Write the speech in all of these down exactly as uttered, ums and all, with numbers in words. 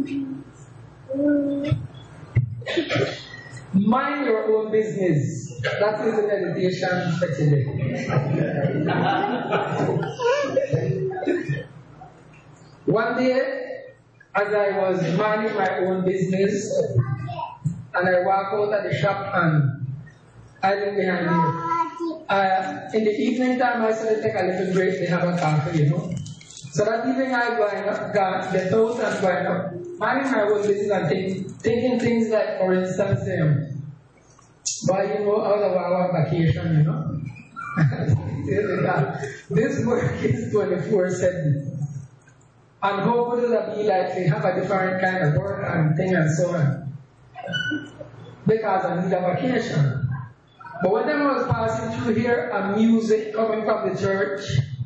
Mind your own business. That is the meditation for today. One day, as I was minding my own business, and I walk out of the shop and I look behind me. Uh, in the evening time, I said, take a little break, they have a coffee, you know. So that evening, I go and got the toast and going up, minding my own business and think, thinking things like, for instance, um, but you know, out of our vacation, you know. This work is twenty-four seven. And how would it be like they have a different kind of work and thing and so on? Because I need a vacation. But when I was passing through here, a music coming from the church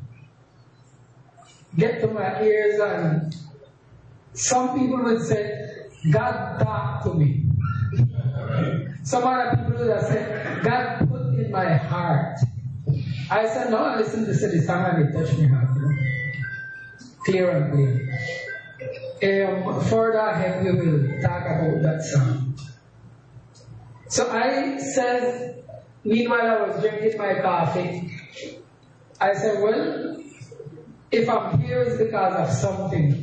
get to my ears, and some people would say, God talked to me. Some other people would have said, God put in my heart. I said, no, listen to the song and it touched me heart. You know? Clear and clear. Um, further ahead, we will talk about that song. So I said, meanwhile I was drinking my coffee, I said, well, if I'm here it's because of something.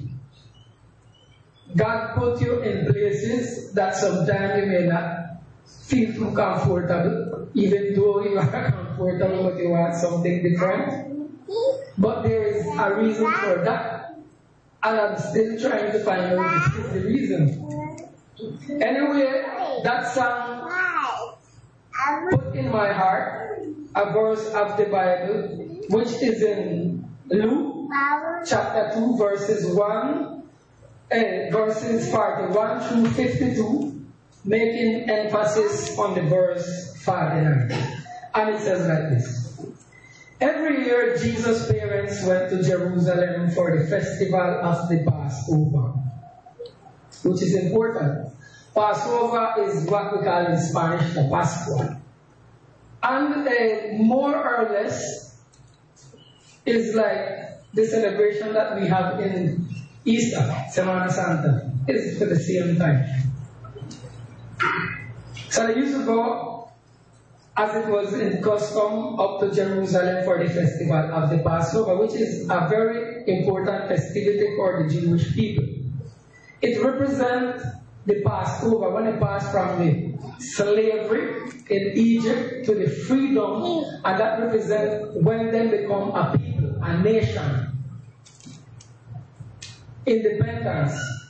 God put you in places that sometimes you may not feel too comfortable, even though you are comfortable but you want something different. But there is a reason for that, and I'm still trying to find out the reason. Anyway, that song put in my heart a verse of the Bible, which is in Luke chapter two, verses one, eh, verses forty-one through fifty-two, making emphasis on the verse forty-nine. And it says like this. Every year, Jesus' parents went to Jerusalem for the festival of the Passover, which is important. Passover is what we call in Spanish the Pascua. And uh, more or less is like the celebration that we have in Easter, Semana Santa. It's for the same time. So they used to go, as it was in custom, up to Jerusalem for the festival of the Passover, which is a very important festivity for the Jewish people. It represents the Passover, when they pass from the slavery in Egypt to the freedom, and that represents when they become a people, a nation. Independence.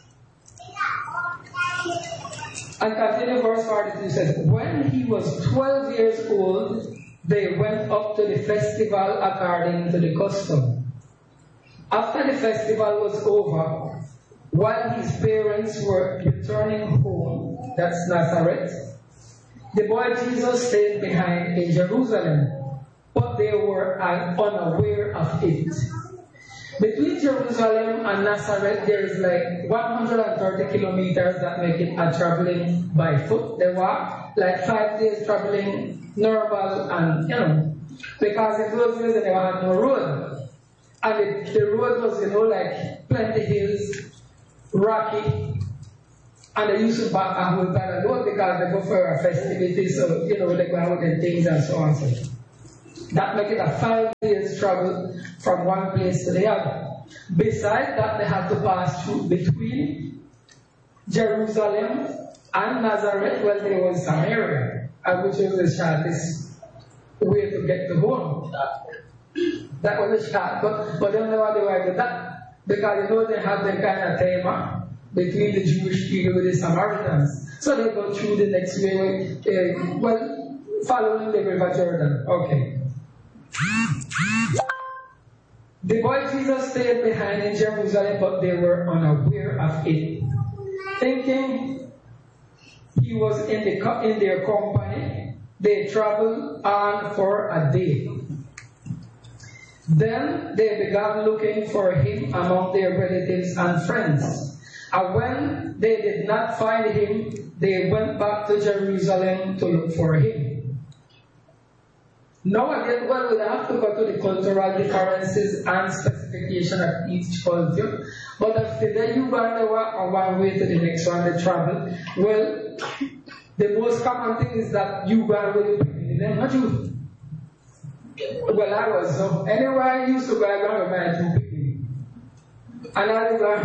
And continue verse forty-two says, when he was twelve years old, they went up to the festival according to the custom. After the festival was over, while his parents were returning home, that's Nazareth, the boy Jesus stayed behind in Jerusalem, but they were unaware of it. Between Jerusalem and Nazareth, there is like one hundred thirty kilometers that make it a traveling by foot. They walk like five days traveling normal, and you know, because in those days they had no road. And it, the road was, you know, like plenty hills, rocky, and they used to back a whole pile of road because they go for a festivity, so you know, they go out and things and so on. So that makes it a five days travel from one place to the other. Besides that, they had to pass through between Jerusalem and Nazareth, where there was Samaria, which was the shortest way to get to home. That was the short, but, but they don't know what they were with that, because you know they had the kind of tema between the Jewish people with the Samaritans. So they go through the next way, uh, well, following the River Jordan. Okay. The boy Jesus stayed behind in Jerusalem, but they were unaware of it. Thinking he was in, the, in their company, they traveled on for a day. Then they began looking for him among their relatives and friends. And when they did not find him, they went back to Jerusalem to look for him. Nowadays, well, we have to go to the cultural differences and specification of each culture. But if today you go on one way to the next one, they travel, well, the most common thing is that you go with the people, not you. Well, I was, so anyway, I used to go around with my two people. And I go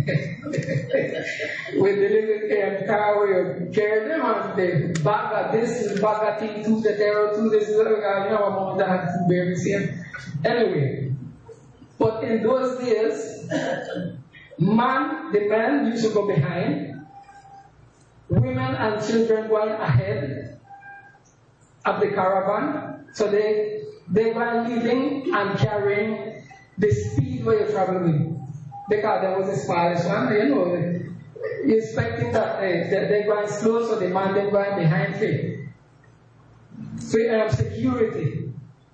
with the little um, car where you carry them and the bag of this, bag of thing, to the there, to this, you know, I'm that had to bear the same. Anyway, but in those days, man, the man used to go behind, women and children went ahead of the caravan. So they they were leading and carrying the speed where you're traveling. Because there was a smallest one, you know, you're expecting that they, they're going slow, so the man they're going behind you. So you have security.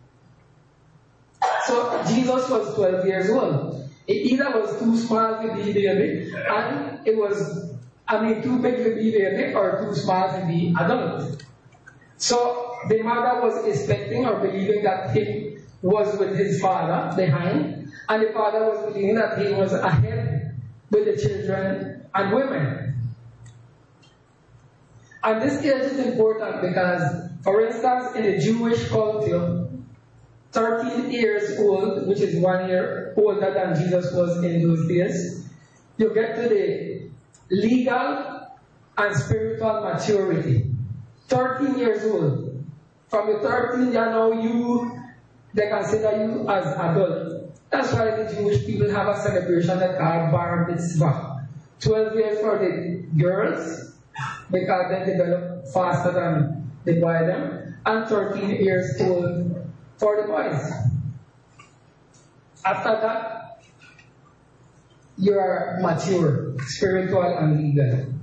So Jesus was twelve years old. It either was too small to be baby, and it was, I mean, too big to be baby, or too small to be adult. So the mother was expecting or believing that he was with his father behind, and the father was believing that he was ahead with the children and women. And this age is important because, for instance, in the Jewish culture, thirteen years old, which is one year older than Jesus was in those days, you get to the legal and spiritual maturity. thirteen years old. From the thirteen, you know, you, they consider you as adult. That's why the Jewish people have a celebration that called Bar Mitzvah. twelve years for the girls, because they develop faster than the boy them, and thirteen years old for the boys. After that, you are mature, spiritual and legal.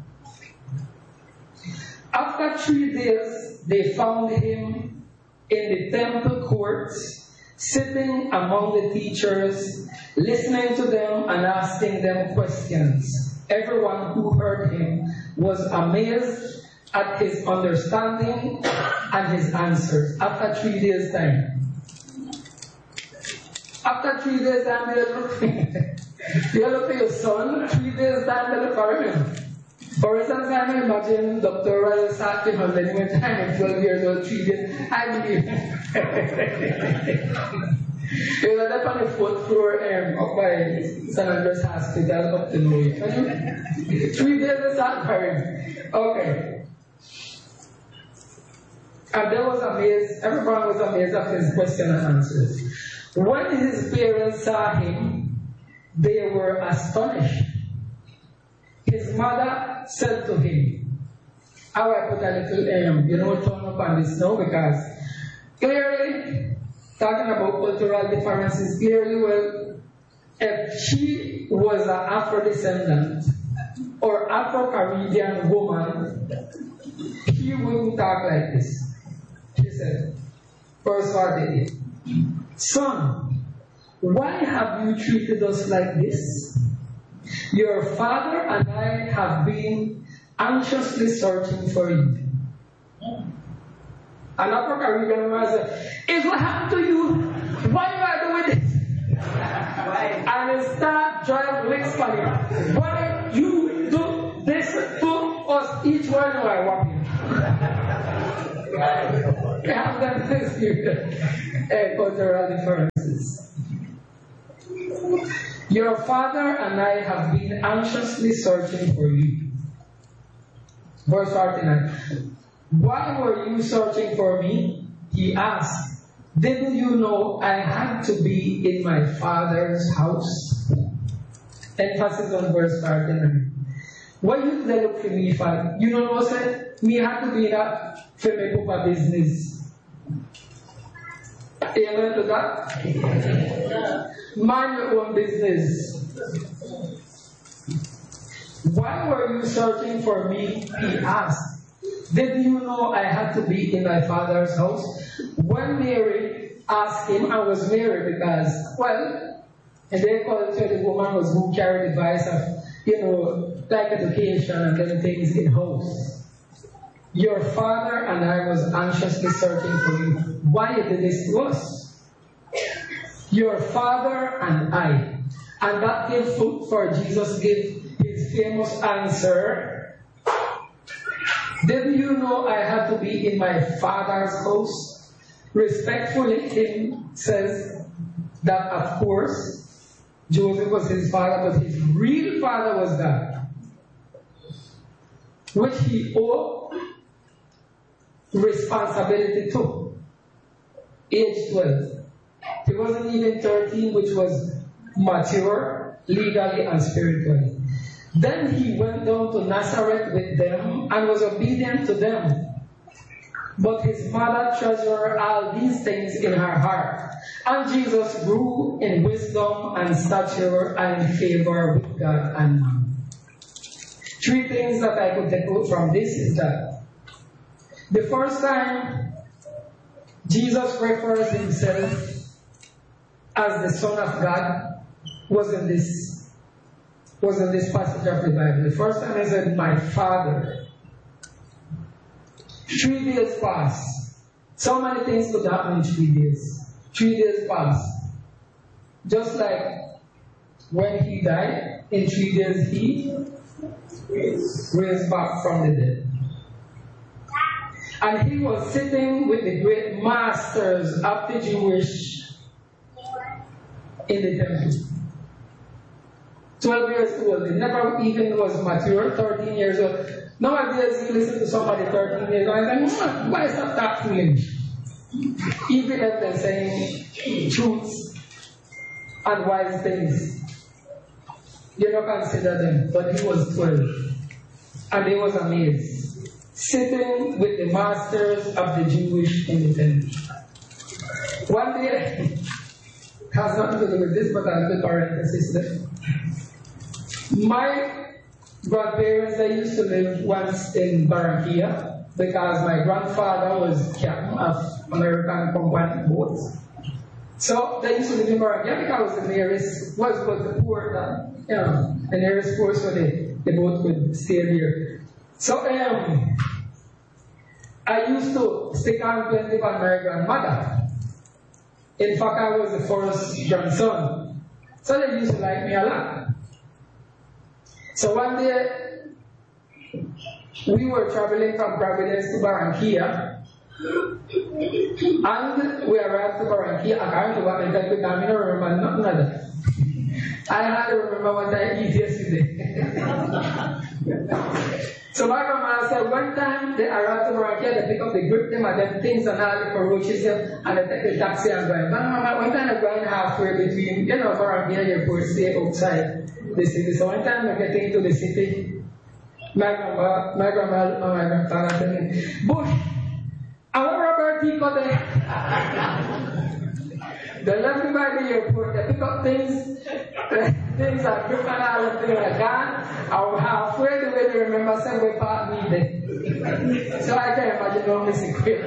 After three days, they found him in the temple courts, sitting among the teachers, listening to them and asking them questions. Everyone who heard him was amazed at his understanding and his answers. After three days' time. After three days' time, they look, they look at your son. Three days' time, they look for him. For instance, I can imagine Doctor Royal sat him and then went time twelve years old, three days. I believe. He was up on the fourth floor um, up by San Andreas Hospital up the way. Three days they sat for him. Okay. And they was amazed, everyone was amazed at his question and answers. When his parents saw him, they were astonished. His mother said to him, I will put a little, um, you know, turn up on this now, because clearly, talking about cultural differences, clearly, well, if she was an Afro-descendant or Afro-Caribbean woman, she wouldn't talk like this. She said, first part, son, why have you treated us like this? Your father and I have been anxiously searching for you. And Afro-Caribbean woman said, it's what happened to you. Why you are doing this? And they start driving licks on you. Why you do this to us? Each one of our walking. We have done this uh, cultural differences. Your father and I have been anxiously searching for you. Verse forty-nine. Why were you searching for me? He asked. Didn't you know I had to be in my father's house? Emphasis on verse forty-nine. Why you they look for me for? You know what I said? Me had to be in a family business. Amen to that? Yeah. Mind your own business. Why were you searching for me? He asked. Did you know I had to be in my father's house? When Mary asked him, I was Mary because, well, in their culture, the woman was who carried the vice of, you know, like education and then things in house. Your father and I was anxiously searching for you. Why you did this to us? Your father and I. And that gave food for Jesus gave his famous answer. Didn't you know I had to be in my father's house? Respectfully, King says that of course Joseph was his father, but his real father was God, which he owed responsibility to. Age twelve. He wasn't even thirteen, which was mature legally and spiritually. Then he went down to Nazareth with them and was obedient to them. But his mother treasured all these things in her heart. And Jesus grew in wisdom and stature and in favor with God and man. Three things that I could take out from this is that the first time Jesus refers himself as the Son of God was in this was in this passage of the Bible. The first time he said, my Father. Three days passed. So many things could happen in three days. Three days passed. Just like when he died, in three days he raised back from the dead. And he was sitting with the great masters of the Jewish in the temple. twelve years old, he never even was mature, thirteen years old. Nowadays, you listen to somebody thirteen years old and say, mm, why is that that foolish? Even if they're saying truths and wise things, you don't consider them. But he was twelve, and he was amazed, sitting with the masters of the Jewish in the temple. One day, has nothing to do with this, but I'll put parenthesis there. My grandparents, they used to live once in Barranquilla because my grandfather was captain of American company boats. So they used to live in Barranquilla because the nearest was, was the port, uh, you know, the nearest port so the, the boat could stay there. So um, I used to stick on plenty with my grandmother. In fact, I was the first grandson. So they used to like me a lot. So one day, we were traveling from Providence to Barranquilla. And we arrived to Barranquilla. I can't remember what I did, I don't remember nothing of that. I hardly remember what I eat yesterday. So my grandma said, one time they arrived to Barranquilla, they pick up the grip them and them things and all the roaches them, and they take the taxi and go. But one time they're going halfway between, you know, Barranquilla airport, stay outside the city. So one time we're getting to the city, my grandma, my grandma, and my grandfather tell me, Bush, I want Robert Tico there. They left me by the airport, they pick up things, things are grip and all the things like that. I was halfway the way they remember saying we part me there. So I can imagine how missing quick.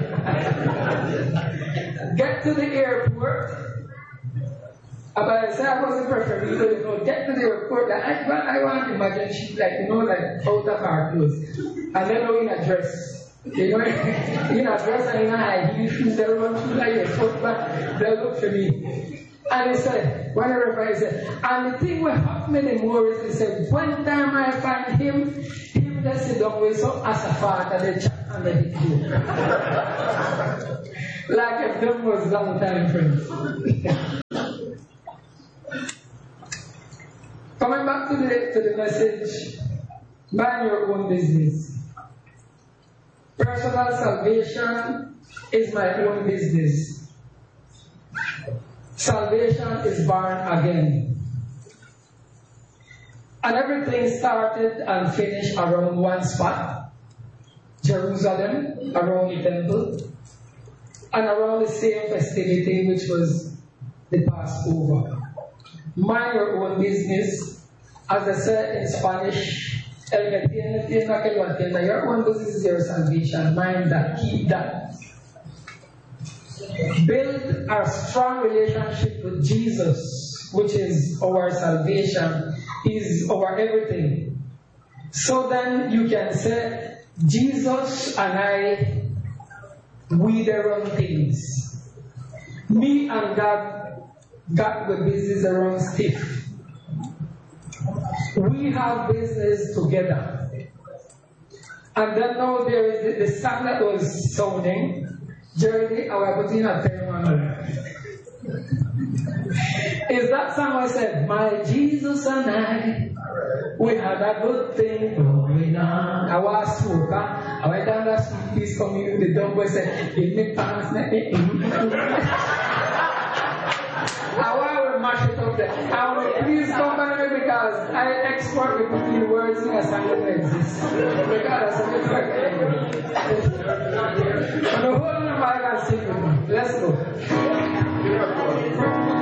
Get to the airport. But I said I wasn't perfect, so you know, get to the airport. Like, I, I want to imagine she like, you know, like out of her clothes. And then go in a dress. You know, in a dress and in a high heel shoes, they run through like your foot back, they look for me. And he said, when I refer, he said, and the thing what happened me the more is, he said, one time I find him, him that sit down with some as a father, they chat and they do. Like if them was long time friends. Coming back to the, to the message, mind your own business. Personal salvation is my own business. Salvation is born again. And everything started and finished around one spot, Jerusalem, around the temple, and around the same festivity which was the Passover. Mind your own business, as I said in Spanish, el que tiene tienda que lo atienda. Your own business is your salvation. Mind that, keep that. Build a strong relationship with Jesus, which is our salvation, is our everything. So then you can say, Jesus and I, we the wrong things. Me and God got the business around stiff. We have business together. And then now there is the, the song that was sounding. Jerry, I was putting a term. Is that song I said, my Jesus and I, we had a good thing going on. I was smoker. I went down that sweet piece for me. The dog boy said, give me pants. I want to mash it up there. I want to please come back here because I export the putting words in a song that exists. Because I'm a perfect. The whole of my can sing with me. Let's go.